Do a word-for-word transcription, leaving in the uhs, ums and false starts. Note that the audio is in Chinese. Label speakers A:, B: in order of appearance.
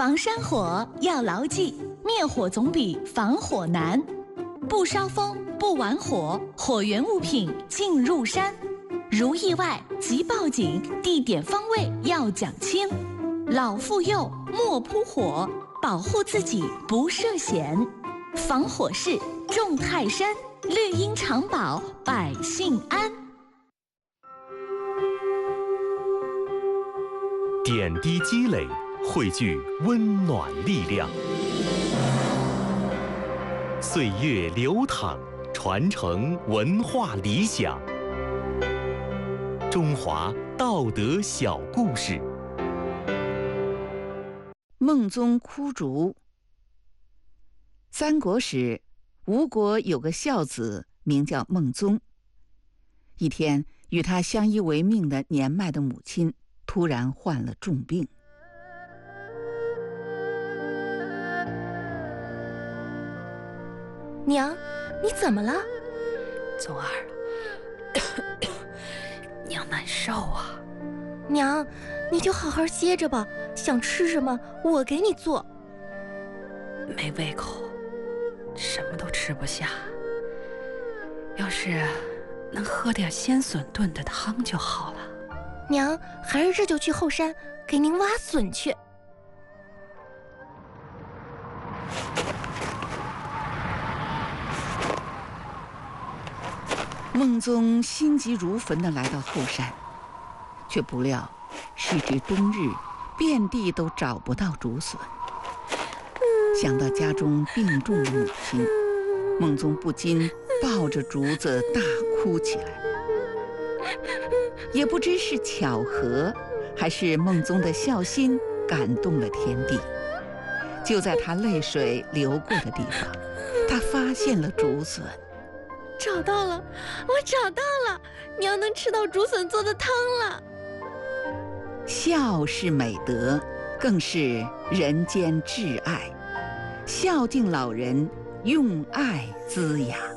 A: 防山火要牢记，灭火总比防火难。不烧风，不玩火，火源物品进入山。如意外即报警，地点方位要讲清。老妇幼莫扑火，保护自己不涉险。防火势重泰山，绿荫常保百姓安。
B: 点滴积累，汇聚温暖力量。岁月流淌，传承文化理想。中华道德小故事。
C: 孟宗哭竹。三国时，吴国有个孝子名叫孟宗。一天，与他相依为命的年迈的母亲突然患了重病。
D: 娘，你怎么了？
E: 宗儿，娘难受啊。
D: 娘，你就好好歇着吧，想吃什么我给你做。
E: 没胃口，什么都吃不下。要是能喝点鲜笋炖的汤就好了。
D: 娘，还是这就去后山给您挖笋去。
C: 孟宗心急如焚地来到后山，却不料时值冬日，遍地都找不到竹笋。想到家中病重的母亲，孟宗不禁抱着竹子大哭起来。也不知是巧合，还是孟宗的孝心感动了天地。就在他泪水流过的地方，他发现了竹笋。
D: 找到了，我找到了，娘能吃到竹笋做的汤了。
C: 孝是美德，更是人间挚爱。孝敬老人，用爱滋养。